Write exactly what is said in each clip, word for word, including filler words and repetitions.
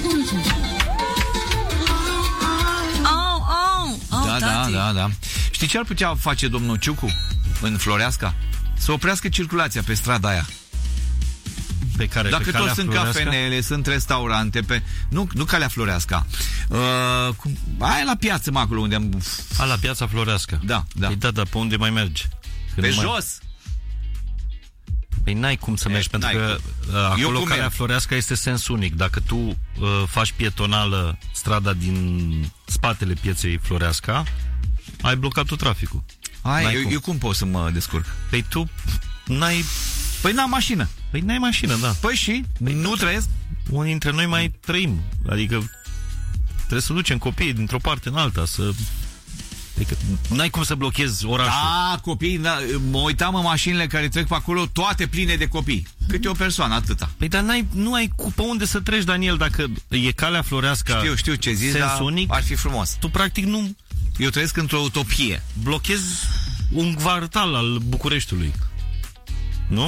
Oh, oh, oh, da, da, da, da. Știi ce ar putea face domnul Ciucu în Floreasca? Să oprească circulația pe strada aia. Pe care, Dacă pe tot sunt Floreasca? cafenele, sunt restaurante pe... Nu, nu calea Floreasca. Uh, cum... Aia la piață, mă, acolo unde am... A, la piața Floreasca. Da, da. Păi da, dar pe unde mai merge? Pe Când jos. Mai... Păi n-ai cum să mergi, e, pentru că uh, acolo calea merg. Floreasca este sens unic. Dacă tu uh, faci pietonală strada din spatele pieței Floreasca, ai blocat tot traficul. Hai, eu, cum. eu cum pot să mă descurc? Păi tu n-ai... Păi n-am mașină. Păi n-ai mașină, da. Păi și? Păi nu trăiesc? Unii dintre noi mai trăim. Adică trebuie să ducem copiii dintr-o parte în alta, să... Adică n-ai cum să blochezi orașul. A, copii, da, mă uitam în mașinile care trec pe acolo, toate pline de copii. Câte o persoană, atâta. Păi dar n-ai, nu ai cu pe unde să treci, Daniel, dacă e calea Floreasca. Știu, știu ce zici, sens dar unic, ar fi frumos. Tu practic nu... Eu trăiesc într-o utopie. Blochezi un quartal al Bucureștiului. Nu?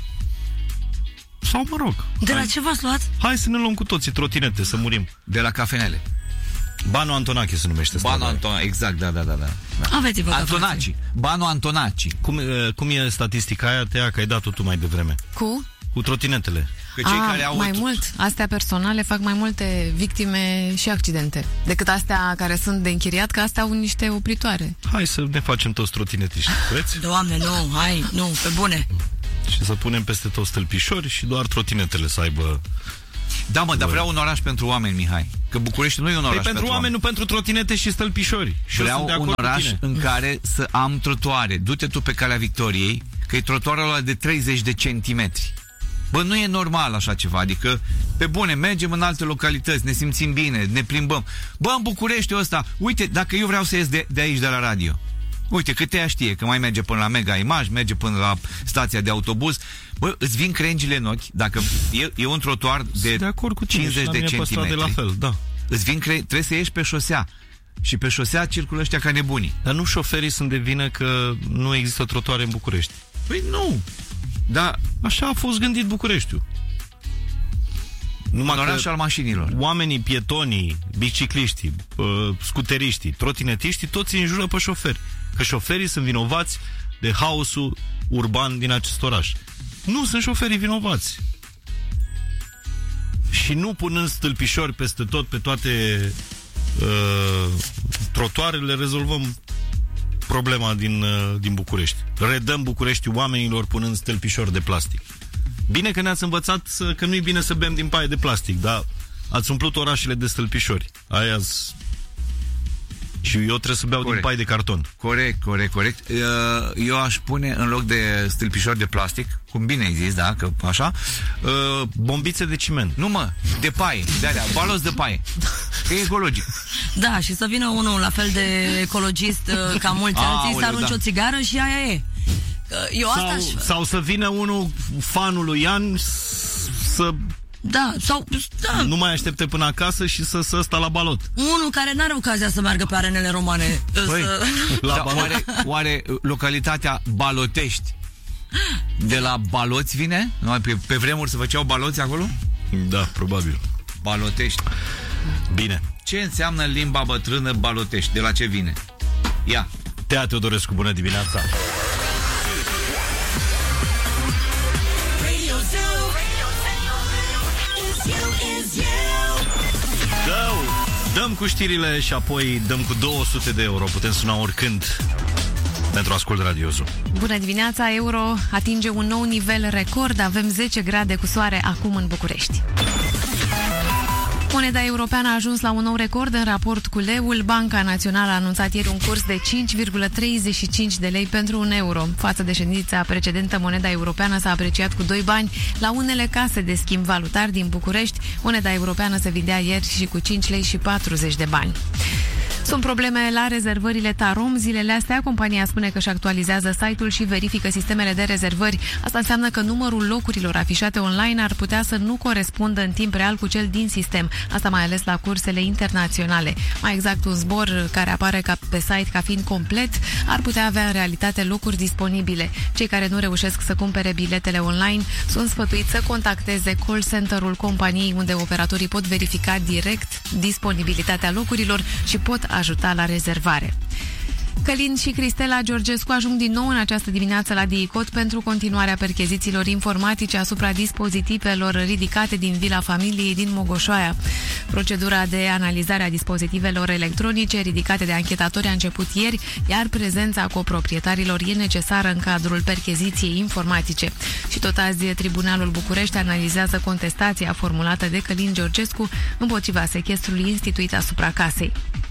Sau mă rog. De la hai, ce v-ați luat? hai să ne luăm cu toții trotinete, să murim. De la cafenele. Banu Antonache se numește. Banu Antonache, exact, da, da, da, da. Aveți-vă Antonaci, Banu Antonaci. Cum, cum e statistica aia, Tea, că ai dat-o tu mai devreme? Cu? Cu trotinetele. Că cei A, care au mai mult, astea personale fac mai multe victime și accidente decât astea care sunt de închiriat, că astea au niște opritoare. Hai să ne facem toți trotinetiști, vreți? Doamne, nu, hai, nu, pe bune. Și să punem peste toți stâlpișori și doar trotinetele să aibă... Da, mă, dar vreau un oraș pentru oameni, Mihai. Că București nu e un oraș păi pentru, pentru oameni, nu pentru trotinete și stâlpișori. Și vreau un oraș în care să am trotuare. Du-te tu pe Calea Victoriei, că e trotuarul ăla de treizeci de centimetri. Bă, nu e normal așa ceva, adică, pe bune, mergem în alte localități, ne simțim bine, ne plimbăm. Bă, în Bucureștiul ăsta, uite, dacă eu vreau să ies de, de aici, de la radio, uite, câte ea știe, că mai merge până la Mega Image, merge până la stația de autobuz, bă, îți vin crengile în ochi, dacă e, e un trotuar de, de acord cu tine, cincizeci de centimetri, de la fel, da. Îți vin cre... trebuie să ieși pe șosea. Și pe șosea circulă ăștia ca nebunii. Dar nu șoferii sunt de vină că nu există trotuare în București. Păi nu. Da, așa a fost gândit Bucureștiul. Numai un oraș al mașinilor. Oamenii, pietonii, bicicliștii, uh, scuteriștii, trotinetiștii, toți înjură pe șoferi. Că șoferii sunt vinovați de haosul urban din acest oraș. Nu sunt șoferii vinovați. Și nu punând stâlpișori peste tot, pe toate uh, trotuarele, rezolvăm problema din, uh, din București. Redăm București oamenilor punând stâlpișori de plastic. Bine că ne-ați învățat să, că nu-i bine să bem din paie de plastic, dar ați umplut orașele de stâlpișori. Aia și eu trebuie să beau corect. Din pai de carton. Corect, corect, corect. Eu aș pune în loc de stâlpișori de plastic, cum bine ai zis, da, că așa, bombițe de ciment. Nu, mă, de paie, de-alea, baloți de paie. Că e ecologic. Da, și să vină unul la fel de ecologist ca mulți alții, să arunci da. o țigară și aia e. Eu asta sau, aș... sau să vină unul, fanul lui Ian, să... Da, sau... Da. Nu mai aștepte până acasă și să să sta la balot. Unul care n-are ocazia să meargă pe arenele romane. Păi, să... la da, oare, oare localitatea Balotești de la Baloți vine? Pe, pe vremuri se făceau baloți acolo? Da, probabil. Balotești. Bine. Ce înseamnă limba bătrână Balotești? De la ce vine? Ia. Tea Teodorescu, bună dimineața. Dăm cu știrile și apoi dăm cu două sute de euro. Putem suna oricând pentru Ascult Radiosul. Bună dimineața, euro atinge un nou nivel record. Avem zece grade cu soare acum în București. Moneda europeană a ajuns la un nou record în raport cu leul. Banca Națională a anunțat ieri un curs de cinci virgulă treizeci și cinci de lei pentru un euro. Față de ședința precedentă, moneda europeană s-a apreciat cu doi bani. La unele case de schimb valutar din București, moneda europeană se vindea ieri și cu cinci lei și patruzeci de bani. Sunt probleme la rezervările Tarom. Zilele astea, compania spune că își actualizează site-ul și verifică sistemele de rezervări. Asta înseamnă că numărul locurilor afișate online ar putea să nu corespundă în timp real cu cel din sistem. Asta mai ales la cursele internaționale. Mai exact, un zbor care apare ca pe site ca fiind complet ar putea avea în realitate locuri disponibile. Cei care nu reușesc să cumpere biletele online sunt sfătuiți să contacteze call center-ul companiei, unde operatorii pot verifica direct disponibilitatea locurilor și pot ajuta la rezervare. Călin și Cristela Georgescu ajung din nou în această dimineață la DICOT pentru continuarea perchezițiilor informatice asupra dispozitivelor ridicate din vila familiei din Mogoșoaia. Procedura de analizare a dispozitivelor electronice ridicate de anchetatori a început ieri, iar prezența coproprietarilor e necesară în cadrul percheziției informatice. Și tot azi, Tribunalul București analizează contestația formulată de Călin Georgescu împotriva sechestrului instituit asupra casei.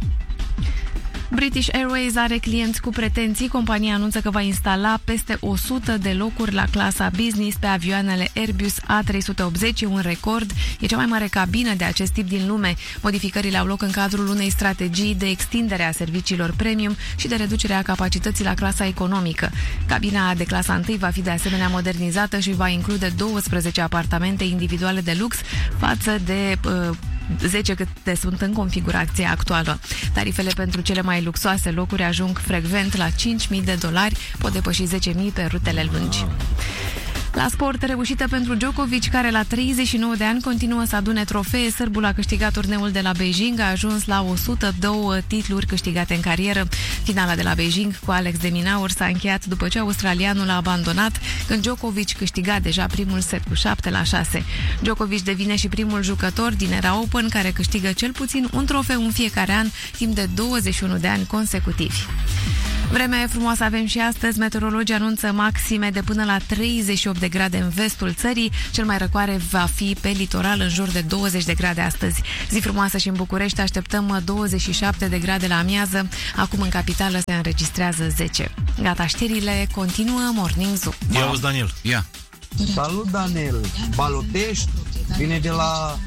British Airways are clienți cu pretenții. Compania anunță că va instala peste o sută de locuri la clasa business pe avioanele Airbus A trei sute optzeci, un record. E cea mai mare cabină de acest tip din lume. Modificările au loc în cadrul unei strategii de extindere a serviciilor premium și de reducere a capacității la clasa economică. Cabina de clasa unu va fi de asemenea modernizată și va include douăsprezece apartamente individuale de lux față de uh, zece câte sunt în configurația actuală. Tarifele pentru cele mai luxoase locuri ajung frecvent la cinci mii de dolari, pot depăși zece mii pe rutele lungi. La sport, reușită pentru Djokovic, care la treizeci și nouă de ani continuă să adune trofee. Sârbul a câștigat turneul de la Beijing, a ajuns la o sută doi titluri câștigate în carieră. Finala de la Beijing cu Alex de Minaur s-a încheiat după ce australianul a abandonat, când Djokovic câștiga deja primul set cu șapte la șase. Djokovic devine și primul jucător din era Open care câștigă cel puțin un trofeu în fiecare an, timp de douăzeci și unu de ani consecutivi. Vremea frumoasă avem și astăzi. Meteorologii anunță maxime de până la treizeci și opt de grade în vestul țării. Cel mai răcoare va fi pe litoral, în jur de douăzeci de grade astăzi. Zi frumoasă și în București, așteptăm douăzeci și șapte de grade la amiază. Acum în capitală se înregistrează zece. Gata, știrile continuă Morning Zoo. Ia auzi, Daniel. Ia. Salut, Daniel. Balotești vine de la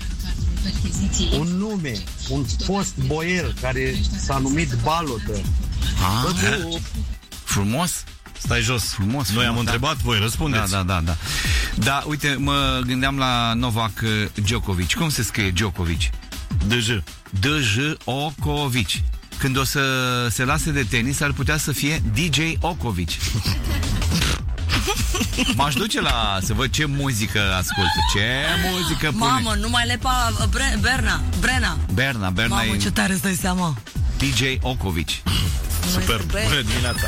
un nume, un fost boier care s-a numit Balotă. Ah, Bă, frumos. Stai jos. Frumos. Noi am da. întrebat, voi răspundeți. Da, da, da, da. Da, uite, mă gândeam la Novak Djokovic. Cum se scrie Djokovic? D J. D J Okovic. Când o să se lase de tenis, ar putea să fie D J Okovic. M-aș duce la să văd ce muzică ascultă. Ce muzică pune. Mamă, nu mai lepa Bre- Berna Brena Berna, Berna. Mamă, e... ce tare îți dai seama. D J Okovic. Super, bună dimineața.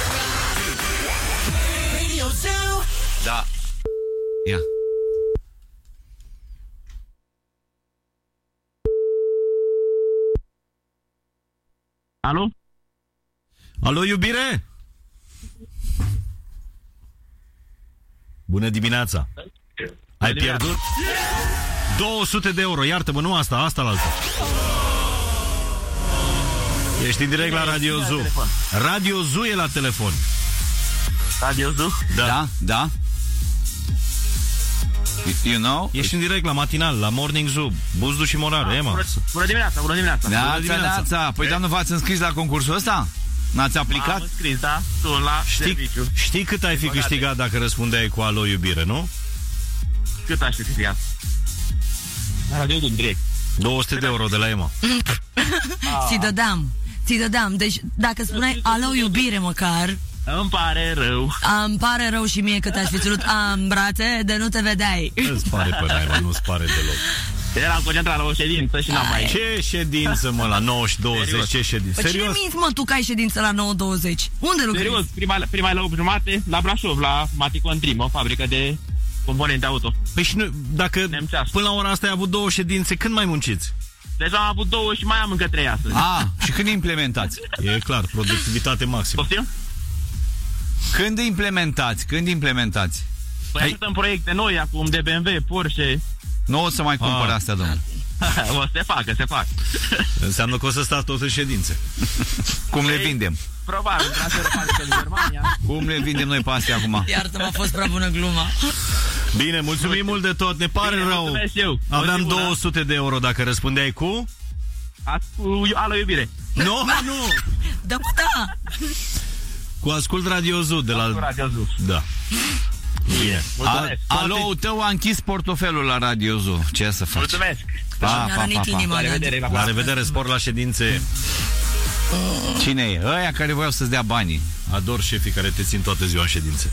Da. Ia. Alo? Alo, iubire? Bună dimineața. Ai pierdut două sute de euro. Iartă-mă, nu asta, asta la altă. Ești în direct la Radio Zoo. Radio Zoo e la telefon. Radio Zoo? Da, da, da. You know? Ești în direct la matinal, la Morning Zoo. Buzdu și Morar, Ema. Bună, bună dimineața, bună dimineața. Da, bună dimineața. da, păi dar nu v-ați înscris la concursul ăsta? N-ați aplicat? Am înscris, da, sunt la știi, serviciu. Știi cât ai fi Băgate. câștigat dacă răspundeai cu alo iubire, nu? Cât aș fi câștigat? Radio Zoo, direct. două sute de euro de la Ema. Ți dădeam, ți dădeam. Deci dacă spuneai alo iubire măcar, îmi pare rău. îmi pare rău și mie că te-aș fi ținut în brațe de nu te vedeai. Îți pare pe naima, nu-ți pare deloc. Eram concentrat la o ședință și n-am mai... Ce ședință, mă, la nouă și douăzeci, ce ședință? Păi Serios? cine minți, mă, tu că ai ședință la nouă douăzeci? Unde lucrezi? Serios, prima, prima la opt jumate, la Brașov, la Maticon Trim, o fabrică de componente auto. Păi și nu, dacă Nemțească. până la ora asta ai avut două ședințe, când mai munciți? Deja am avut două și mai am încă trei astăzi. Ah, și când implementați? E clar, productivitate maximă. Poftim? Când implementați? Când implementați? Păi Hai. ajutăm proiecte noi acum de B M W, Porsche. Nu o să mai cumpăr Ah. astea, domnule. O să se facă, se fac. Înseamnă că o să stați tot în ședințe. Cum le vindem? Probabil, transferul fabrică în Germania. Cum le vindem noi pe astea acum? Iartă-mă, a fost prea bună gluma. Bine, mulțumim mult de tot, ne pare Bine, rău. mulțumesc eu. Aveam O zi bună. două sute de euro dacă răspundeai cu... Azi cu Alo Iubire. Nu, nu! Da, mă, da! Cu Ascult Radio Zoo de la... Ascult Radio Zoo. Da. Bine. Mulțumesc. Alou tău a închis portofelul la Radio Zoo. Ce să faci? Mulțumesc. Pa, pa, pa, pa. La revedere. La revedere, spor la ședințe. Cine e? Ăia care voiau să-ți dea banii. Ador șefii care te țin toată ziua în ședințe.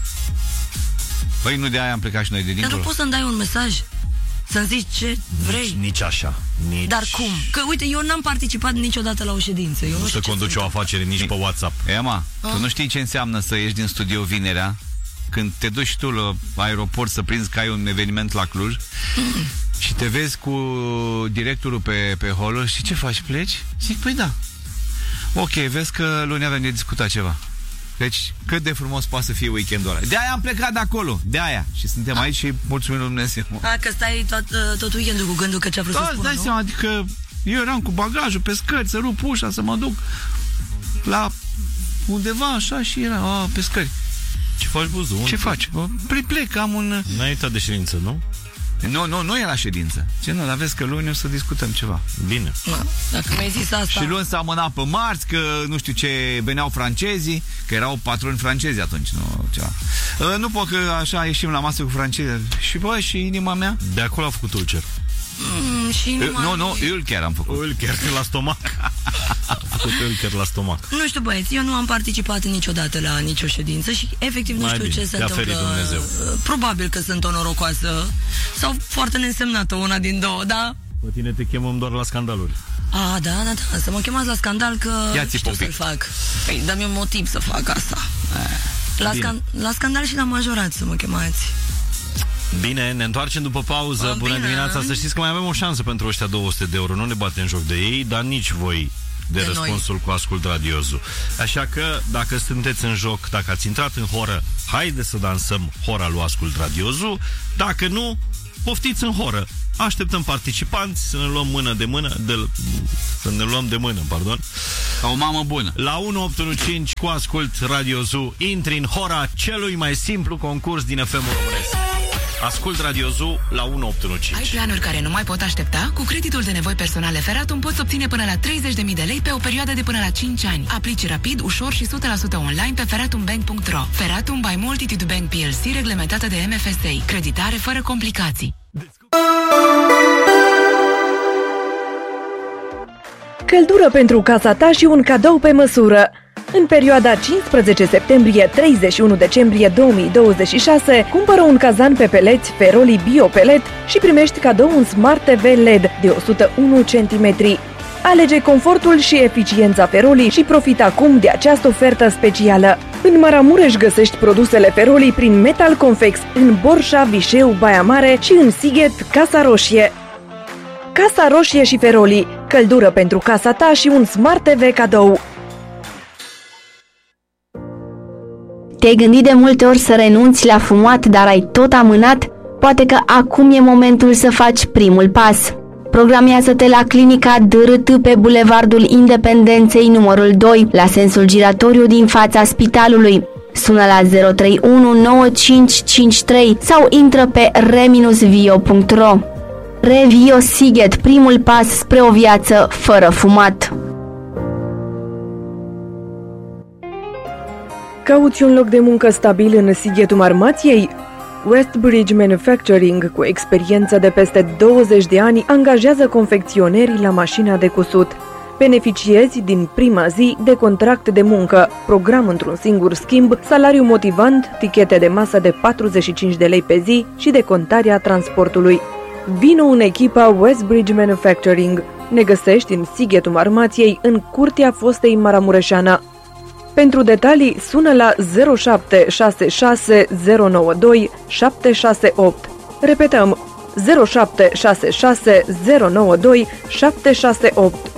Păi nu de aia am plecat și noi de dincolo. Dar nu poți să-mi dai un mesaj? Să-mi zici ce vrei? Nici, nici așa. Nici... Dar cum? Că uite, eu n-am participat niciodată la o ședință. Eu nu, nu se conduce o afacere nici pe WhatsApp. Ema, ah. tu nu știi ce înseamnă să ieși din studio vinerea, când te duci tu la aeroport să prinzi că ai un eveniment la Cluj mm. și te vezi cu directorul pe, pe holă și ce faci, pleci? Zic, păi da. Ok, vezi că luni avem de discutat ceva. Deci, cât de frumos poate să fie weekendul ăla. De aia am plecat de acolo, de aia. Și suntem aici și mulțumim lui Dumnezeu. A, că stai tot, tot weekendul cu gândul că ce-a vrut da, să spună, dai nu? seama, adică eu eram cu bagajul pe scări, să rup ușa, să mă duc la undeva așa și era a, pe scări. Ce faci, Buzu? Ce faci? Plec, plec, am un... Înainte de ședință, nu? Nu, nu, nu e la ședință. Ce nu, dar vezi că luni o să discutăm ceva. Bine. Ma, dacă mi-ai zis asta... Și luni s-a amânat pe marți, că nu știu ce, veneau francezii, că erau patroni francezi atunci, nu ceva. Uh, nu pot că așa ieșim la masă cu francezi. Și bă, și inima mea? De acolo a făcut ulcer. Mm, și inima... Nu, nu, Ulcher am făcut. Ulcher la stomac. A făcut Ulcher la stomac. Nu știu, băieți, eu nu am participat niciodată la nicio ședință și efectiv nu Mai știu bine, ce se întâmplă. Dumnezeu. Probabil că sunt o norocoasă sau foarte neînsemnată, una din două, da? Pe tine te chemăm doar la scandaluri. A, da, da, da, să mă chemați la scandal că Ia-ți știu să-l fac. Păi, dă-mi un motiv să fac asta. La, scan la scandal și la majorat să mă chemați. Bine, ne întoarcem după pauză. Bă, Bună bine. dimineața. Să știți că mai avem o șansă pentru ăștia două sute de euro. Nu ne batem joc de ei, dar nici voi de, de răspunsul noi. Cu Ascult Radio Zoo. Așa că, dacă sunteți în joc, dacă ați intrat în horă, haide să dansăm hora lui Ascult Radio Zoo. Dacă nu, poftiți în horă. Așteptăm participanți să ne luăm mână de mână de, să ne luăm de mână, pardon. Ca o mamă bună. La unu opt unu cinci cu Ascult Radio Zoo intri în hora celui mai simplu concurs din F M românesc. Ascult Radio Zoo la unu opt unu cinci. Ai planuri care nu mai pot aștepta? Cu creditul de nevoi personale Feratum poți obține până la treizeci de mii de lei pe o perioadă de până la cinci ani. Aplici rapid, ușor și o sută la sută online pe feratum bank punct ro. Feratum by Multitude Bank P L C, reglementată de M F S A. Creditare fără complicații. Căldură pentru casa ta și un cadou pe măsură. În perioada cincisprezece septembrie - treizeci și unu decembrie două mii douăzeci și șase, cumpără un cazan pe peleți Feroli Bio Pelet și primești cadou un Smart T V L E D de o sută unu centimetri. Alege confortul și eficiența Feroli și profita acum de această ofertă specială. În Maramureș găsești produsele Feroli prin Metal Confex, în Borșa, Vișeu, Baia Mare și în Sighet, Casa Roșie. Casa Roșie și Feroli, căldură pentru casa ta și un Smart T V cadou. Te-ai gândit de multe ori să renunți la fumat, dar ai tot amânat? Poate că acum e momentul să faci primul pas. Programează-te la clinica D R T pe Bulevardul Independenței numărul doi, la sensul giratoriu din fața spitalului. Sună la zero trei unu nouă cinci cinci trei sau intră pe re vio punct ro. Revio Sighet, primul pas spre o viață fără fumat. Cauți un loc de muncă stabil în Sighetul Marmației? Westbridge Manufacturing, cu experiență de peste douăzeci de ani, angajează confecționeri la mașina de cusut. Beneficiezi din prima zi de contract de muncă, program într-un singur schimb, salariu motivant, tichete de masă de patruzeci și cinci de lei pe zi și decontarea transportului. Vino în echipa Westbridge Manufacturing. Ne găsești în Sighetul Marmației, în curtea fostei Maramureșana. Pentru detalii, sună la zero șapte șase șase zero nouă doi șapte șase opt. Repetăm, zero șapte șase șase zero nouă doi șapte șase opt.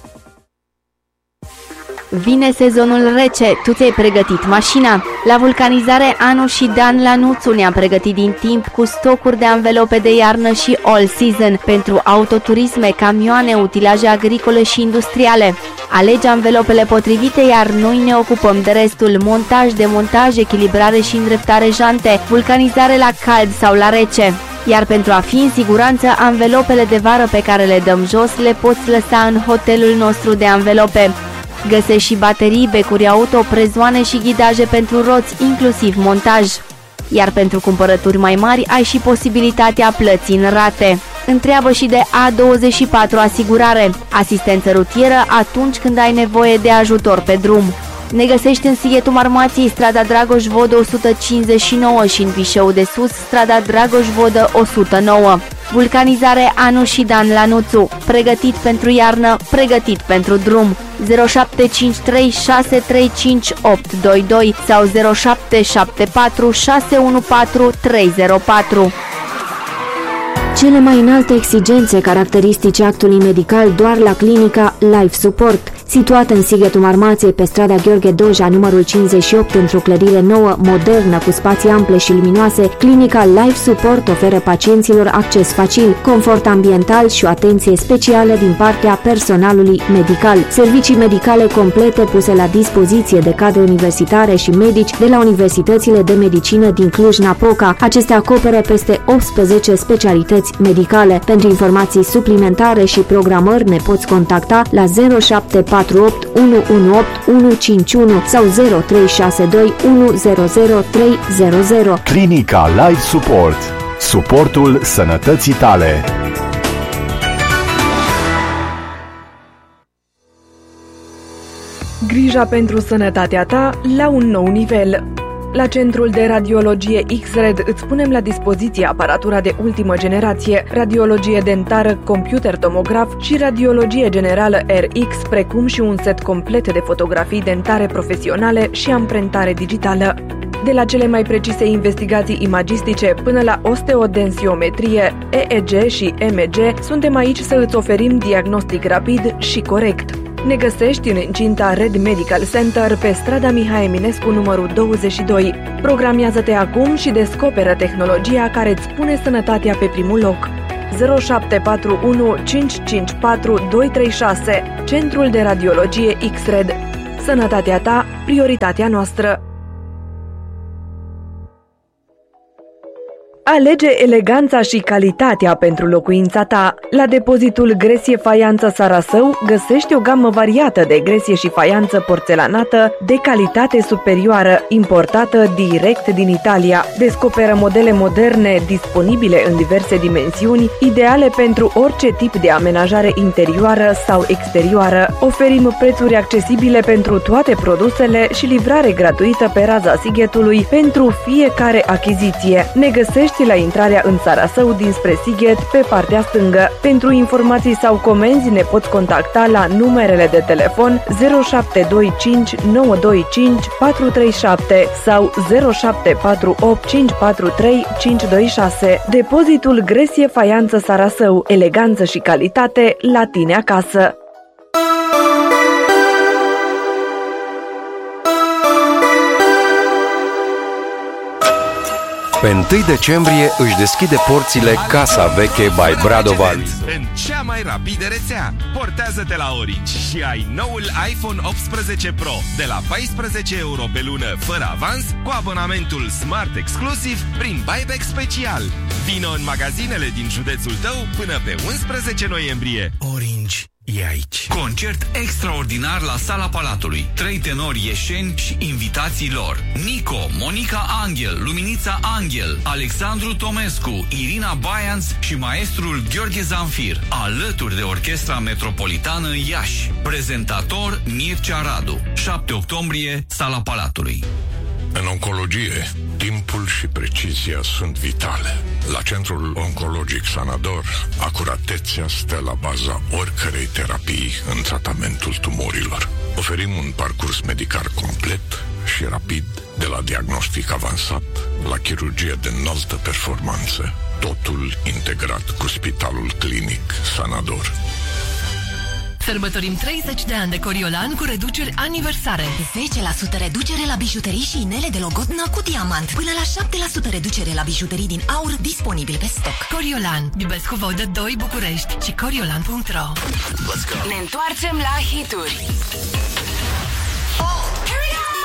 Vine sezonul rece, tu ți-ai pregătit mașina. La vulcanizare Anu și Dan Lanuțu ne-a pregătit din timp cu stocuri de anvelope de iarnă și all season pentru autoturisme, camioane, utilaje agricole și industriale. Alege anvelopele potrivite, iar noi ne ocupăm de restul: montaj, demontaj, echilibrare și îndreptare jante, vulcanizare la cald sau la rece. Iar pentru a fi în siguranță, anvelopele de vară pe care le dăm jos le poți lăsa în hotelul nostru de anvelope. Găsești și baterii, becuri auto, prezoane și ghidaje pentru roți, inclusiv montaj. Iar pentru cumpărături mai mari ai și posibilitatea plății în rate. Întreabă și de A douăzeci și patru Asigurare, asistență rutieră atunci când ai nevoie de ajutor pe drum. Ne găsești în Sighetul Marmației, strada Dragoș Vodă o sută cincizeci și nouă și în Vișeu de Sus, strada Dragoș Vodă o sută nouă. Vulcanizare Anu și Dan Lanuțu. Pregătit pentru iarnă, pregătit pentru drum. zero șapte cinci trei șase trei cinci opt doi doi sau zero șapte șapte patru șase unu patru trei zero patru. Cele mai înalte exigențe caracteristice actului medical doar la clinica Life Support. Situată în Sighetul Marmației, pe strada Gheorghe Doja, numărul cincizeci și opt, într-o clădire nouă, modernă, cu spații ample și luminoase, clinica Life Support oferă pacienților acces facil, confort ambiental și o atenție specială din partea personalului medical. Servicii medicale complete puse la dispoziție de cadre universitare și medici de la universitățile de medicină din Cluj-Napoca. Acestea acoperă peste optsprezece specialități medicale. Pentru informații suplimentare și programări ne poți contacta la zero șapte patru opt unu unu opt unu cinci unu sau zero trei șase doi unu zero zero trei zero zero. Clinica Life Support. Suportul sănătății tale. Grija pentru sănătatea ta la un nou nivel. La Centrul de Radiologie X-Red îți punem la dispoziție aparatura de ultimă generație, radiologie dentară, computer tomograf și radiologie generală R X, precum și un set complet de fotografii dentare profesionale și amprentare digitală. De la cele mai precise investigații imagistice până la osteodensiometrie, E E G și M G, suntem aici să îți oferim diagnostic rapid și corect. Ne găsești în incinta Red Medical Center pe strada Mihai Eminescu numărul douăzeci și doi. Programiază-te acum și descoperă tehnologia care îți pune sănătatea pe primul loc. zero șapte patru unu cinci cinci patru doi trei șase. Centrul de Radiologie X-Red. Sănătatea ta, prioritatea noastră. Alege eleganța și calitatea pentru locuința ta. La depozitul Gresie Faianță Sarasău găsești o gamă variată de gresie și faianță porțelanată de calitate superioară, importată direct din Italia. Descoperă modele moderne disponibile în diverse dimensiuni, ideale pentru orice tip de amenajare interioară sau exterioară. Oferim prețuri accesibile pentru toate produsele și livrare gratuită pe raza Sighetului pentru fiecare achiziție. Ne găsești la intrarea în Sarasău dinspre Sighet pe partea stângă. Pentru informații sau comenzi ne poți contacta la numerele de telefon zero șapte doi cinci nouă doi cinci patru trei șapte sau zero șapte patru opt cinci patru trei cinci doi șase. Depozitul Gresie Faianță Sarasău. Eleganță și calitate la tine acasă. Pe întâi decembrie își deschide porțile Casa Veche by Bradoval. În cea mai rapidă rețea. Portează-te la Orange și ai noul iPhone optsprezece Pro de la paisprezece euro pe lună fără avans, cu abonamentul Smart exclusiv prin buyback special. Vino în magazinele din județul tău până pe unsprezece noiembrie. Orange e aici. Concert extraordinar la Sala Palatului. Trei tenori ieșeni și invitații lor: Nico, Monica Angel, Luminița Angel, Alexandru Tomescu, Irina Baianț și maestrul Gheorghe Zanfir, alături de Orchestra Metropolitană Iași. Prezentator Mircea Radu. șapte octombrie, Sala Palatului. În oncologie, timpul și precizia sunt vitale. La Centrul Oncologic Sanador, acuratețea stă la baza oricărei terapii în tratamentul tumorilor. Oferim un parcurs medical complet și rapid, de la diagnostic avansat la chirurgie de înaltă performanță, totul integrat cu Spitalul Clinic Sanador. Sărbătorim treizeci de ani de Coriolan cu reduceri aniversare. zece la sută reducere la bijuterii și inele de logodnă cu diamant. Până la șapte la sută reducere la bijuterii din aur disponibil pe stoc. Coriolan, Bibescu Vodă doi București și coriolan punct ro. Ne întoarcem la hituri. Oh!